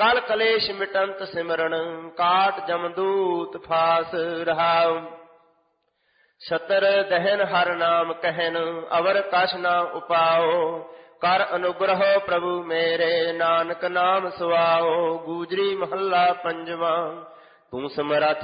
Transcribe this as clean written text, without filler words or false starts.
ਕਲ ਕਲੇਸ਼ ਮਿਟੰਤ ਸਿਮਰਨ, ਕਾਟ ਜਮਦੂਤ ਫਾਸ ਰਹਾਉ। ਛਤਰ ਦਹਿਨ ਹਰ ਨਾਮ ਕਹਿਨ, ਅਵਰ ਕਛ ਨਾ ਉਪਾਓ। ਕਰ ਅਨੁਗ੍ਰਹ ਪ੍ਰਭੂ ਮੇਰੇ, ਨਾਨਕ ਨਾਮ ਸੁਆਓ। ਗੂਜਰੀ ਮਹੱਲਾ ਪੰਜਵਾਂ। ਤੂੰ ਸਮਰੱਥ